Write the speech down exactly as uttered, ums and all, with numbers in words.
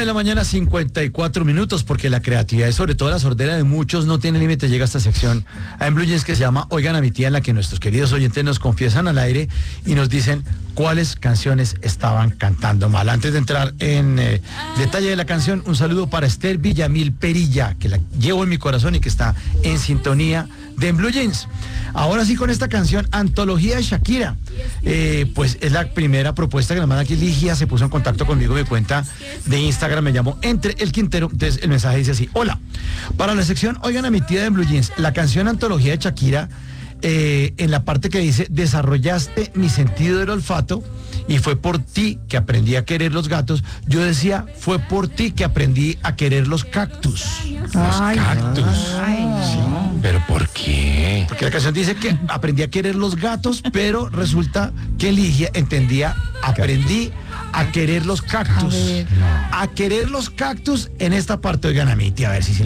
la mañana, cincuenta y cuatro minutos, porque la creatividad y sobre todo la sordera de muchos no tiene límite. Llega a esta sección en Blue Jeans que se llama Oigan a mi tía, en la que nuestros queridos oyentes nos confiesan al aire y nos dicen cuáles canciones estaban cantando mal. Antes de entrar en eh, detalle de la canción, un saludo para Esther Villamil Perilla, que la llevo en mi corazón y que está en sintonía de en Blue Jeans. Ahora sí, con esta canción, Antología de Shakira. Eh, pues es la primera propuesta que la manda aquí. Ligia se puso en contacto conmigo, mi cuenta de Instagram me llamó Entre el Quintero. Entonces el mensaje dice así: hola, para la sección Oigan a mi tía de Blue Jeans, la canción Antología de Shakira, eh, en la parte que dice desarrollaste mi sentido del olfato y fue por ti que aprendí a querer los gatos. Yo decía, fue por ti que aprendí a querer los cactus. Los cactus. Ay, Sí, pero ¿por qué? Porque la canción dice que aprendí a querer los gatos, pero resulta que Ligia entendía, aprendí a querer los cactus. A ver. A querer los cactus en esta parte. Oigan a mi tía, a ver si se